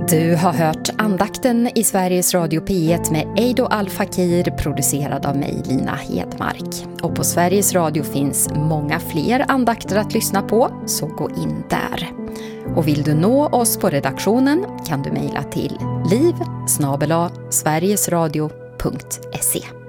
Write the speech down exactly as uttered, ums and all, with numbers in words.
Du har hört andakten i Sveriges Radio P ett med Eido Al-Fakir, producerad av mig, Lina Hedmark. Och på Sveriges Radio finns många fler andakter att lyssna på, så gå in där. Och vill du nå oss på redaktionen kan du mejla till liv snabel-a sverigesradio punkt se.